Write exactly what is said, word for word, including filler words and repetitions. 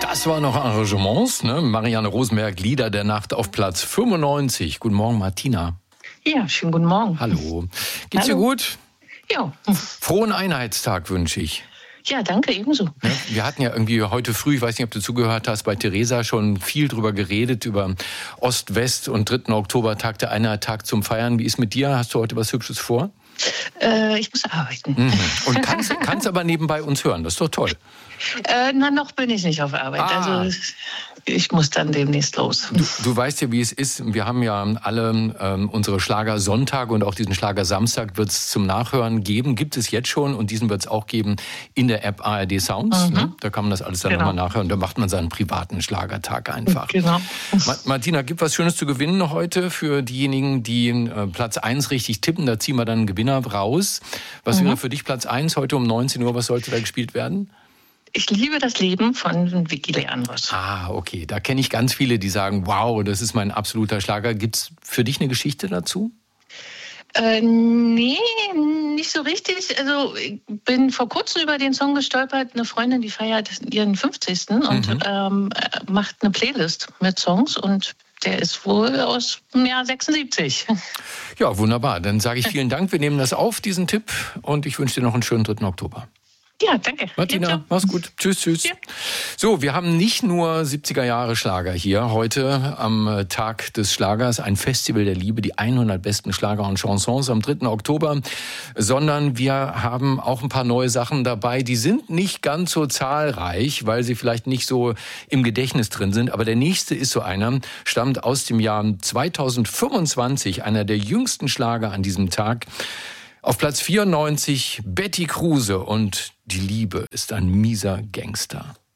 Das waren noch Arrangements, ne? Marianne Rosenberg, Lieder der Nacht auf Platz fünfundneunzig. Guten Morgen, Martina. Ja, schönen guten Morgen. Hallo. Geht's Hallo. dir gut? Ja. Frohen Einheitstag wünsche ich. Ja, danke, ebenso. Ja, wir hatten ja irgendwie heute früh, ich weiß nicht, ob du zugehört hast, bei Theresa schon viel drüber geredet, über Ost-West und dritten Oktober, Tag der Einheit, Tag zum Feiern. Wie ist mit dir? Hast du heute was Hübsches vor? Äh, ich muss arbeiten. Mhm. Und kannst, kannst aber nebenbei uns hören, das ist doch toll. Äh, na, noch bin ich nicht auf Arbeit. Ah. Also ich muss dann demnächst los. Du, du weißt ja, wie es ist. Wir haben ja alle ähm, unsere Schlagersonntage und auch diesen Schlagersamstag wird es zum Nachhören geben. Gibt es jetzt schon und diesen wird es auch geben in der App A R D Sounds. Mhm. Ne? Da kann man das alles dann Genau. nochmal nachhören. Da macht man seinen privaten Schlagertag einfach. Genau. Ma- Martina, gibt was Schönes zu gewinnen heute für diejenigen, die äh, Platz eins richtig tippen. Da ziehen wir dann einen Gewinner raus. Was Mhm. wäre für dich Platz eins heute um neunzehn Uhr? Was sollte da gespielt werden? Ich liebe das Leben von Vicky Leandros. Ah, okay. Da kenne ich ganz viele, die sagen, wow, das ist mein absoluter Schlager. Gibt's für dich eine Geschichte dazu? Äh, nee, nicht so richtig. Also ich bin vor kurzem über den Song gestolpert. Eine Freundin, die feiert ihren fünfzigsten und Mhm. ähm, macht eine Playlist mit Songs und der ist wohl aus dem Jahr sechsundsiebzig. Ja, wunderbar. Dann sage ich vielen Dank. Wir nehmen das auf, diesen Tipp. Und ich wünsche dir noch einen schönen dritten Oktober. Ja, danke. Martina, Ja, mach's gut. Tschüss, tschüss. Ja. So, wir haben nicht nur siebziger Jahre Schlager hier heute am Tag des Schlagers, ein Festival der Liebe, die hundert besten Schlager und Chansons am dritten Oktober, sondern wir haben auch ein paar neue Sachen dabei. Die sind nicht ganz so zahlreich, weil sie vielleicht nicht so im Gedächtnis drin sind. Aber der nächste ist so einer, stammt aus dem Jahr zweitausendfünfundzwanzig, einer der jüngsten Schlager an diesem Tag. Auf Platz vierundneunzig Betty Kruse und Die Liebe ist ein mieser Gangster.